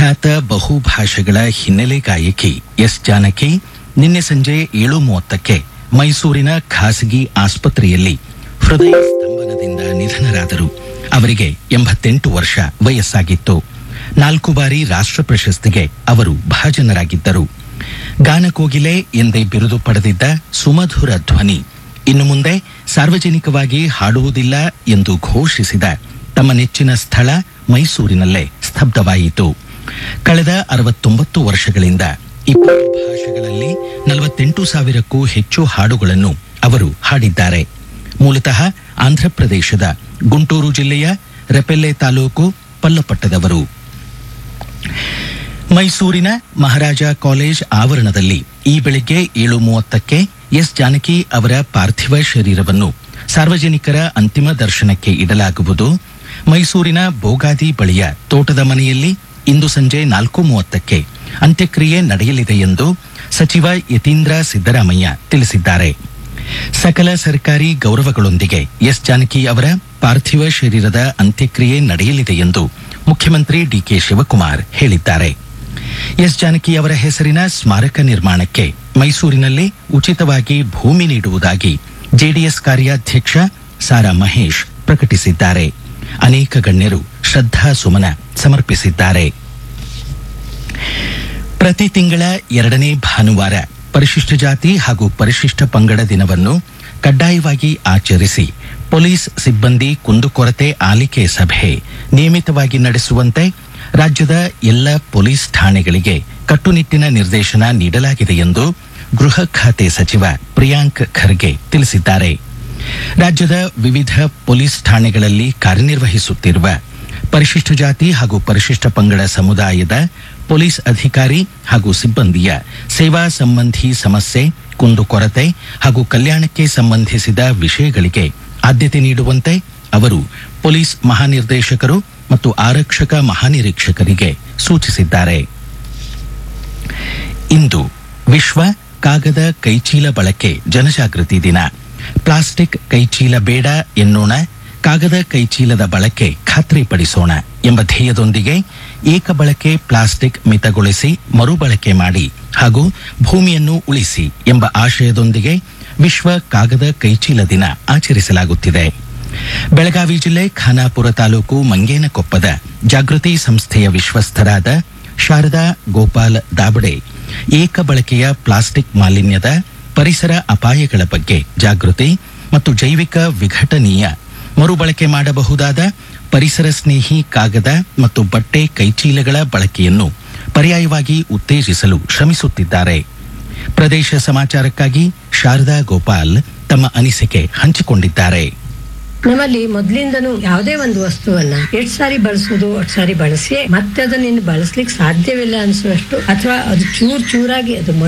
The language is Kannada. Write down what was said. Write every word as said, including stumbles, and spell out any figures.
ಖ್ಯಾತ ಬಹುಭಾಷೆಗಳ ಹಿನ್ನೆಲೆ ಗಾಯಕಿ ಎಸ್ ಜಾನಕಿ ನಿನ್ನೆ ಸಂಜೆ ಏಳು ಮೂವತ್ತಕ್ಕೆ ಮೈಸೂರಿನ ಖಾಸಗಿ ಆಸ್ಪತ್ರೆಯಲ್ಲಿ ಹೃದಯ ಸ್ತಂಭನದಿಂದ ನಿಧನರಾದರು. ಅವರಿಗೆ ಎಂಬತ್ತೆಂಟು ವರ್ಷ ವಯಸ್ಸಾಗಿತ್ತು. ನಾಲ್ಕು ಬಾರಿ ರಾಷ್ಟ್ರ ಪ್ರಶಸ್ತಿಗೆ ಅವರು ಭಾಜನರಾಗಿದ್ದರು. ಗಾನಕೋಗಿಲೆ ಎಂದೇ ಬಿರುದು ಪಡೆದಿದ್ದ ಸುಮಧುರ ಧ್ವನಿ ಇನ್ನು ಮುಂದೆ ಸಾರ್ವಜನಿಕವಾಗಿ ಹಾಡುವುದಿಲ್ಲ ಎಂದು ಘೋಷಿಸಿದ ತಮ್ಮ ನೆಚ್ಚಿನ ಸ್ಥಳ ಮೈಸೂರಿನಲ್ಲೇ ಸ್ತಬ್ಧವಾಯಿತು. ಕಳೆದ ಅರವತ್ತೊಂಬತ್ತು ವರ್ಷಗಳಿಂದ ಇಪ್ಪತ್ತು ಭಾಷೆಗಳಲ್ಲಿ ನಲವತ್ತೆಂಟು ಸಾವಿರಕ್ಕೂ ಹೆಚ್ಚು ಹಾಡುಗಳನ್ನು ಅವರು ಹಾಡಿದ್ದಾರೆ. ಮೂಲತಃ ಆಂಧ್ರಪ್ರದೇಶದ ಗುಂಟೂರು ಜಿಲ್ಲೆಯ ರೆಪೆಲ್ಲೆ ತಾಲೂಕು ಪಲ್ಲಪಟ್ಟದವರು. ಮೈಸೂರಿನ ಮಹಾರಾಜ ಕಾಲೇಜ್ ಆವರಣದಲ್ಲಿ ಈ ಬೆಳಿಗ್ಗೆ ಏಳು ಮೂವತ್ತಕ್ಕೆ ಎಸ್ ಜಾನಕಿ ಅವರ ಪಾರ್ಥಿವ ಶರೀರವನ್ನು ಸಾರ್ವಜನಿಕರ ಅಂತಿಮ ದರ್ಶನಕ್ಕೆ ಇಡಲಾಗುವುದು. ಮೈಸೂರಿನ ಬೋಗಾದಿ ಬಳಿಯ ತೋಟದ ಮನೆಯಲ್ಲಿ ಇಂದು ಸಂಜೆ ನಾಲ್ಕು ಮೂವತ್ತಕ್ಕೆ ಅಂತ್ಯಕ್ರಿಯೆ ನಡೆಯಲಿದೆ ಎಂದು ಸಚಿವ ಯತೀಂದ್ರ ಸಿದ್ದರಾಮಯ್ಯ ತಿಳಿಸಿದ್ದಾರೆ. ಸಕಲ ಸರ್ಕಾರಿ ಗೌರವಗಳೊಂದಿಗೆ ಎಸ್ ಜಾನಕಿ ಅವರ ಪಾರ್ಥಿವ ಶರೀರದ ಅಂತ್ಯಕ್ರಿಯೆ ನಡೆಯಲಿದೆ ಎಂದು ಮುಖ್ಯಮಂತ್ರಿ ಡಿಕೆ ಶಿವಕುಮಾರ್ ಹೇಳಿದ್ದಾರೆ. ಎಸ್ ಜಾನಕಿ ಅವರ ಹೆಸರಿನ ಸ್ಮಾರಕ ನಿರ್ಮಾಣಕ್ಕೆ ಮೈಸೂರಿನಲ್ಲಿ ಉಚಿತವಾಗಿ ಭೂಮಿ ನೀಡುವುದಾಗಿ ಜೆಡಿಎಸ್ ಕಾರ್ಯಾಧ್ಯಕ್ಷ ಸಾರಾ ಮಹೇಶ್ ಪ್ರಕಟಿಸಿದ್ದಾರೆ. ಅನೇಕ ಗಣ್ಯರು ಶ್ರದ್ಧಾ ಸುಮನ ಸಮರ್ಪಿಸಿದ್ದಾರೆ. ಪ್ರತಿ ತಿಂಗಳ ಎರಡನೇ ಭಾನುವಾರ ಪರಿಶಿಷ್ಟ ಜಾತಿ ಹಾಗೂ ಪರಿಶಿಷ್ಟ ಪಂಗಡ ದಿನವನ್ನು ಕಡ್ಡಾಯವಾಗಿ ಆಚರಿಸಿ ಪೊಲೀಸ್ ಸಿಬ್ಬಂದಿ ಕುಂದುಕೊರತೆ ಆಲಿಕೆ ಸಭೆ ನಿಯಮಿತವಾಗಿ ನಡೆಸುವಂತೆ ರಾಜ್ಯದ ಎಲ್ಲ ಪೊಲೀಸ್ ಠಾಣೆಗಳಿಗೆ ಕಟ್ಟುನಿಟ್ಟಿನ ನಿರ್ದೇಶನ ನೀಡಲಾಗಿದೆ ಎಂದು ಗೃಹ ಖಾತೆ ಸಚಿವ ಪ್ರಿಯಾಂಕ್ ಖರ್ಗೆ ತಿಳಿಸಿದ್ದಾರೆ. ರಾಜ್ಯದ ವಿವಿಧ ಪೊಲೀಸ್ ಠಾಣೆಗಳಲ್ಲಿ ಕಾರ್ಯನಿರ್ವಹಿಸುತ್ತಿರುವ ಪರಿಶಿಷ್ಟ ಜಾತಿ ಹಾಗೂ ಪರಿಶಿಷ್ಟ ಪಂಗಡ ಸಮುದಾಯದ ಪೊಲೀಸ್ ಅಧಿಕಾರಿ ಹಾಗೂ ಸಿಬ್ಬಂದಿಯ ಸೇವಾ ಸಂಬಂಧಿ ಸಮಸ್ಯೆ, ಕುಂದುಕೊರತೆ ಹಾಗೂ ಕಲ್ಯಾಣಕ್ಕೆ ಸಂಬಂಧಿಸಿದ ವಿಷಯಗಳಿಗೆ ಆದ್ಯತೆ ನೀಡುವಂತೆ ಅವರು ಪೊಲೀಸ್ ಮಹಾನಿರ್ದೇಶಕರು ಮತ್ತು ಆರಕ್ಷಕ ಮಹಾನಿರೀಕ್ಷಕರಿಗೆ ಸೂಚಿಸಿದ್ದಾರೆ. ಇಂದು ವಿಶ್ವ ಕಾಗದ ಕೈಚೀಲ ಬಳಕೆ ಜನಜಾಗೃತಿ ದಿನ. ಪ್ಲಾಸ್ಟಿಕ್ ಕೈಚೀಲ ಬೇಡ ಎನ್ನೋಣ, ಕಾಗದ ಕೈಚೀಲದ ಬಳಕೆ ಖಾತ್ರಿಪಡಿಸೋಣ ಎಂಬ ಧ್ಯೇಯದೊಂದಿಗೆ ಏಕ ಬಳಕೆ ಪ್ಲಾಸ್ಟಿಕ್ ಮಿತಗೊಳಿಸಿ ಮರುಬಳಕೆ ಮಾಡಿ ಹಾಗೂ ಭೂಮಿಯನ್ನು ಉಳಿಸಿ ಎಂಬ ಆಶಯದೊಂದಿಗೆ ವಿಶ್ವ ಕಾಗದ ಕೈಚೀಲ ದಿನ ಆಚರಿಸಲಾಗುತ್ತಿದೆ. ಬೆಳಗಾವಿ ಜಿಲ್ಲೆ ಖಾನಾಪುರ ತಾಲೂಕು ಮಂಗೇನಕೊಪ್ಪದ ಜಾಗೃತಿ ಸಂಸ್ಥೆಯ ವಿಶ್ವಸ್ಥರಾದ ಶಾರದಾ ಗೋಪಾಲ್ ದಾಬಡೆ ಏಕ ಬಳಕೆಯ ಪ್ಲಾಸ್ಟಿಕ್ ಮಾಲಿನ್ಯದ ಪರಿಸರ ಅಪಾಯಗಳ ಬಗ್ಗೆ ಜಾಗೃತಿ ಮತ್ತು ಜೈವಿಕ ವಿಘಟನೀಯ ಮರುಬಳಕೆ ಮಾಡಬಹುದಾದ ಪರಿಸರ ಸ್ನೇಹಿ ಕಾಗದ ಮತ್ತು ಬಟ್ಟೆ ಕೈಚೀಲಗಳ ಬಳಕೆಯನ್ನು ಪರ್ಯಾಯವಾಗಿ ಉತ್ತೇಜಿಸಲು ಶ್ರಮಿಸುತ್ತಿದ್ದಾರೆ. ಪ್ರದೇಶ ಸಮಾಚಾರಕ್ಕಾಗಿ ಶಾರದಾ ಗೋಪಾಲ್ ತಮ್ಮ ಅನಿಸಿಕೆ ಹಂಚಿಕೊಂಡಿದ್ದಾರೆ. ನಮ್ಮಲ್ಲಿ ಮೊದ್ಲಿಂದನೂ ಯಾವುದೇ ಒಂದು ವಸ್ತುವನ್ನ ಎಷ್ಟು ಸಾರಿ ಬಳಸೋದು ಅಷ್ಟು ಸಾರಿ ಬಳಸಿ ಮತ್ತೆ ಅದನ್ನ ಇನ್ನು ಬಳಸ್ಲಿಕ್ಕೆ ಸಾಧ್ಯವಿಲ್ಲ ಅನ್ಸುವಷ್ಟು ಅಥವಾ ಅದು ಚೂರ್ ಚೂರಾಗಿ ಅದು